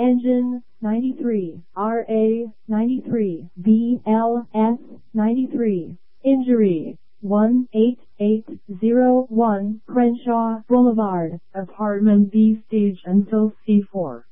Engine 93, RA 93, BLS 93. Injury 18801 Crenshaw Boulevard, Apartment B, stage until C4.